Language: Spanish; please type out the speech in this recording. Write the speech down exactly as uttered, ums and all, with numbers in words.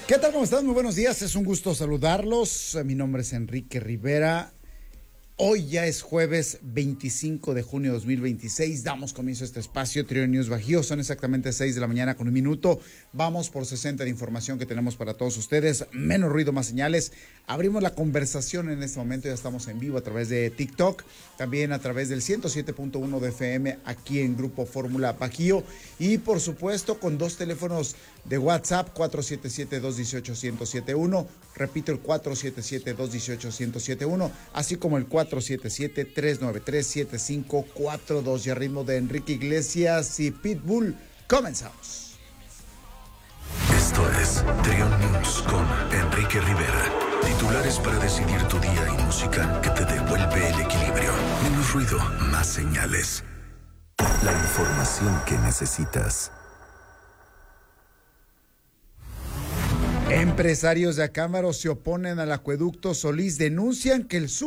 ¿Qué tal? ¿Cómo están? Muy buenos días. Es un gusto saludarlos. Mi nombre es Enrique Rivera. Hoy ya es jueves veinticinco de junio de dos mil veintiséis. Damos comienzo a este espacio, Trio News Bajío. Son exactamente seis de la mañana con un minuto. Vamos por sesenta de información que tenemos para todos ustedes. Menos ruido, más señales. Abrimos la conversación en este momento. Ya estamos en vivo a través de TikTok. También a través del ciento siete punto uno de F M aquí en Grupo Fórmula Bajío. Y por supuesto con dos teléfonos de WhatsApp, cuatro siete siete, dos uno ocho, uno cero siete uno. Repito, el cuatro siete siete, dos uno ocho, uno cero siete uno. Así como el cuatro siete siete, tres nueve tres, siete cinco cuatro dos. Y a ritmo de Enrique Iglesias y Pitbull, comenzamos. Esto es Trio News con Enrique Rivera. Titulares para decidir tu día y música que te devuelve el equilibrio. Menos ruido, más señales. La información que necesitas. Empresarios de Acámbaro se oponen al acueducto Solís, denuncian que el